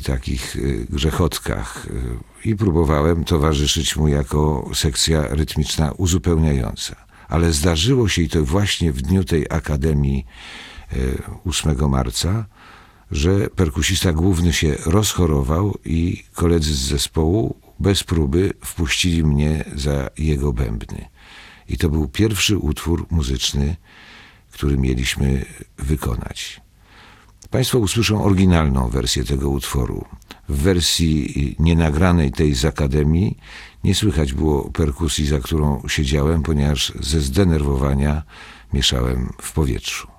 takich grzechotkach i próbowałem towarzyszyć mu jako sekcja rytmiczna uzupełniająca. Ale zdarzyło się i to właśnie w dniu tej akademii 8 marca, że perkusista główny się rozchorował i koledzy z zespołu bez próby wpuścili mnie za jego bębny. I to był pierwszy utwór muzyczny, który mieliśmy wykonać. Państwo usłyszą oryginalną wersję tego utworu. W wersji nienagranej tej z akademii nie słychać było perkusji, za którą siedziałem, ponieważ ze zdenerwowania mieszałem w powietrzu.